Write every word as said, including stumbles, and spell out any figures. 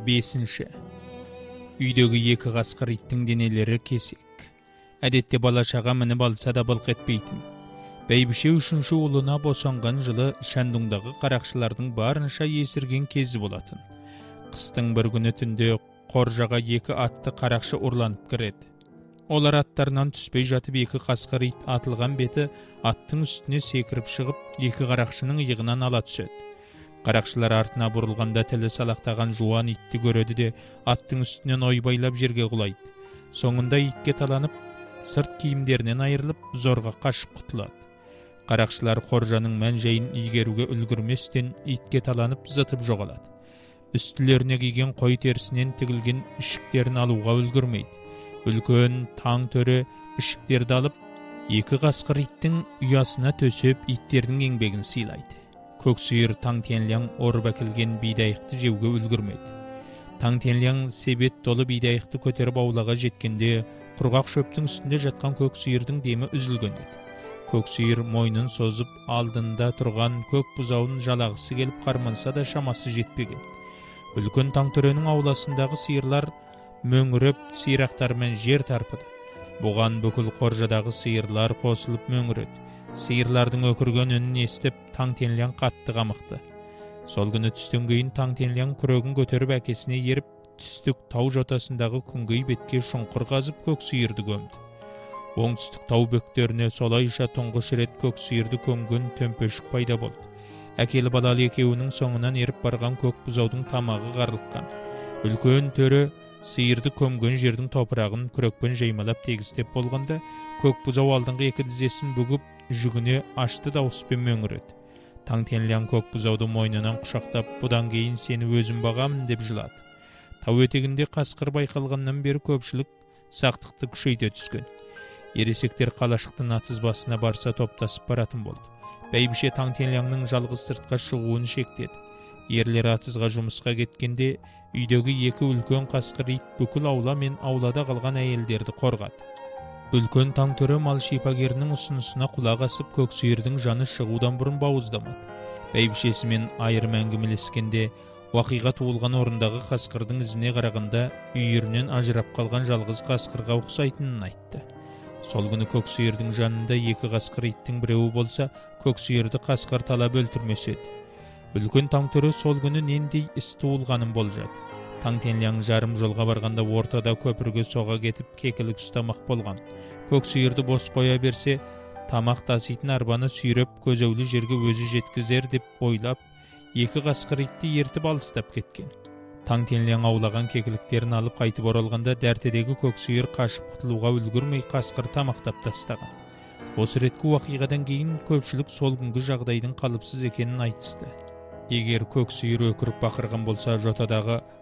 Бесінші. Үйдегі екі қасқыр иттің денелері кесек. Әдетте бала-шаға мініп алса да былқ етпейтін. Бәйбіше үшінші ұлына босанған жылы Шәндұңдағы қарақшылардың барынша есірген кезі болатын. Қыстың бір күні түнде қоржаға екі атты қарақшы ұрланып кіреді. Олар аттарынан түспей жатып екі қасқыр ит атылған беті аттың үстіне секіріп шығып, екі қарақшының иығынан ала түседі. Қарақшылар артына бұрылғанда тілі салақтаған жуан итті көреді де аттың үстінен ойбайлап жерге құлайды. Соңында итке таланып, сырт киімдерінен айырылып, зорға қашып құтылады. Қарақшылар қоржаның мән-жайын игеруге үлгірместен итке таланып зытып жоғалады. Үстілеріне киген қой терісінен тігілген ішіктерін алуға үлгірмейді. Үлкен таң төрі ішіктерді алып, екі қасқыр иттің ұясына төсеп иттердің еңбегін сыйлайды. Көксүйір Таңтенляң орып әкелген бидайықты жеуге үлгірмеді. Таңтенляң себет толы бидайықты көтеріп аулаға жеткенде, құрғақ шөптің үстінде жатқан көксүйірдің демі үзілген еді. Көксүйір мойнын созып, алдында тұрған көк бұзауын жалағысы келіп қарманса да шамасы жетпеген. Үлкен Таңтөренің ауласындағы сиырлар мөңіреп, сирақтармен жер тарпыды. Бұған бүкіл қоржадағы сиырлар қосылып мөңіреді. Сиырлардың өкірген үнін естіп, Таңтенляң қатты қамықты. Сол күні түстен кейін Таңтенляң күрегін көтеріп әкесіне еріп, түстік тау жотасындағы күнгей бетке шұңқыр қазып көксүйірді көмді. Оңтүстік тау бөктеріне солайша тұңғыш рет көксүйірді көмген төмпешік пайда болды. Әкелі балалы екеуінің соңынан еріп барған көк бұзаудың тамағы қарылыққан. Үлкен төрі сиырды көмген жердің топырағын күрекпен жаймалап тегістеп болғанда, көк бұзау алдыңғы екі тізесін бүгіп, жүгіне ашты дауыспен мөңіреді. Таңтенляң көк бұзауды мойнынан құшақтап, бұдан кейін сені өзім бағамын деп жылады. Тау етегінде қасқыр байқалғаннан бері көпшілік сақтықты күшейте түскен. Ересектер қалашықтың атыз басына барса топтасып баратын болды. Бәйбіше Таңтенляңның жалғыз сыртқа шығуын шектеді. Ерлер атызға жұмысқа кеткенде, үйдегі екі үлкен қасқыр ит бүкіл аула мен аулада қалған әйелдерді қорғады. Үлкен Таңтөрі мал шипагерінің ұсынысына құлақ асып, көксүйірдің жаны шығудан бұрын бауыздамады. Бәйбішесімен айырым әңгімелескенде, уақиға туылған орындағы қасқырдың ізіне қарағанда үйірінен ажырап қалған жалғыз қасқырға ұқсайтынын айтты. Сол күні көксүйірдің жанында екі қасқыр иттің біреуі болса, көксүйірді қасқыр талап өлтірмес еді. Үлкен Таңтөрі сол күні нендей іс туылғанын болжады. Таңтенляң жарым жолға барғанда ортада көпірге соға кетіп кекілік ұстамақ болған. Көксүйірді бос қоя берсе, тамақ таситын арбаны сүйреп көзеулі жерге өзі жеткізер деп ойлап, екі қасқыр итті ертіп алыстап кеткен. Таңтенляң аулаған кекіліктерін алып қайтып оралғанда дәртедегі көксүйір қашып құтылуға үлгірмей қасқыр тамақтап тастаған. Осы реткі уақиғадан кейін көпшілік сол күнгі жағдайдың қалыпсыз екенін айтысты. Егер көксүйір өкіріп бақырған болса, жотадағы